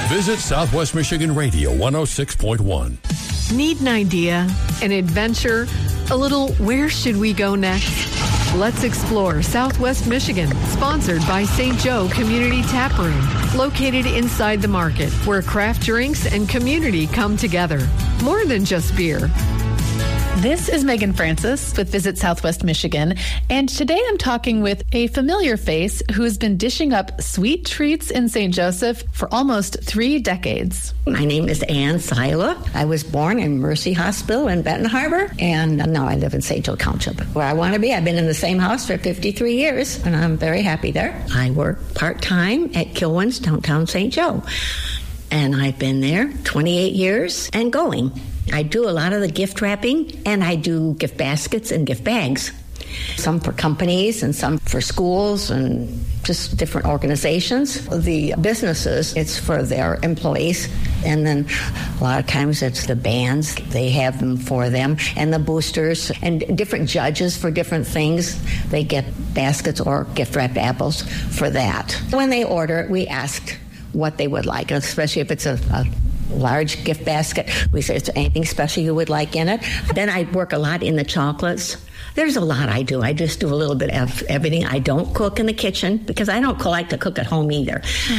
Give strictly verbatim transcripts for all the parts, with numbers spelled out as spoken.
Visit Southwest Michigan Radio one oh six point one. Need an idea, an adventure, a little where should we go next? Let's explore Southwest Michigan, sponsored by Saint Joe Community Tap Room, located inside the market, where craft drinks and community come together. More than just beer. This is Megan Francis with Visit Southwest Michigan, and today I'm talking with a familiar face who has been dishing up sweet treats in Saint Joseph for almost three decades. My name is Ann Sila. I was born in Mercy Hospital in Benton Harbor, and now I live in Saint Joe Township, where I want to be. I've been in the same house for fifty-three years, and I'm very happy there. I work part-time at Kilwins, downtown Saint Joe, and I've been there twenty-eight years and going. I do a lot of the gift wrapping, and I do gift baskets and gift bags. Some for companies and some for schools and just different organizations. The businesses, it's for their employees. And then a lot of times it's the bands. They have them for them. And the boosters and different judges for different things. They get baskets or gift wrapped apples for that. When they order it, we ask what they would like, especially if it's a, a large gift basket. We say, is there anything special you would like in it? Then I work a lot in the chocolates. There's a lot I do. I just do a little bit of everything. I don't cook in the kitchen because I don't like to cook at home either.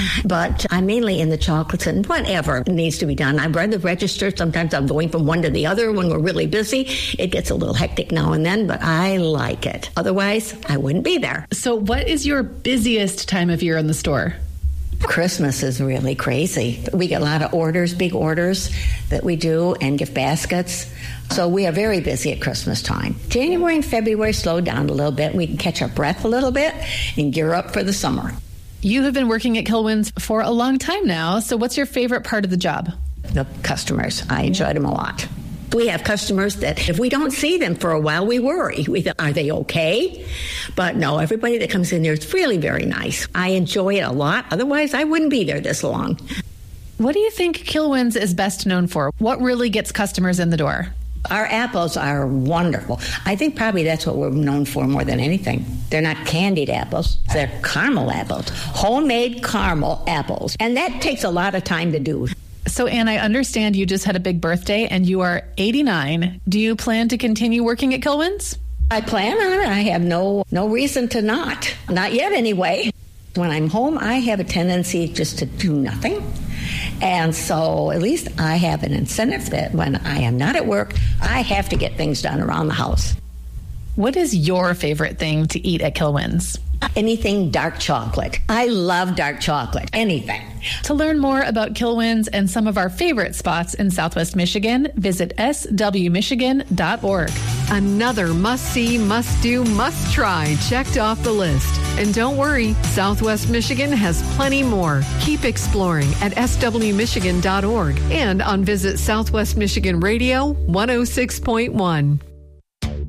But I'm mainly in the chocolates and whatever needs to be done. I run the register. Sometimes I'm going from one to the other when we're really busy. It gets a little hectic now and then, but I like it. Otherwise, I wouldn't be there. So what is your busiest time of year in the store? Christmas is really crazy. We get a lot of orders, big orders that we do, and gift baskets. So we are very busy at Christmas time. January and February slow down a little bit. We can catch our breath a little bit and gear up for the summer. You have been working at Kilwins for a long time now. So what's your favorite part of the job? The customers. I enjoy them a lot. We have customers that if we don't see them for a while, we worry. We think, are they okay? But no, everybody that comes in there is really very nice. I enjoy it a lot. Otherwise, I wouldn't be there this long. What do you think Kilwins is best known for? What really gets customers in the door? Our apples are wonderful. I think probably that's what we're known for more than anything. They're not candied apples. They're caramel apples, homemade caramel apples. And that takes a lot of time to do. So, Ann, I understand you just had a big birthday and you are eighty-nine. Do you plan to continue working at Kilwins? I plan on it. I have no no reason to not. Not yet, anyway. When I'm home, I have a tendency just to do nothing. And so at least I have an incentive that when I am not at work, I have to get things done around the house. What is your favorite thing to eat at Kilwins? Anything dark chocolate. I love dark chocolate. Anything. To learn more about Kilwins and some of our favorite spots in Southwest Michigan, visit s w michigan dot org. Another must-see, must-do, must-try checked off the list. And don't worry, Southwest Michigan has plenty more. Keep exploring at s w michigan dot org and on Visit Southwest Michigan Radio one oh six point one.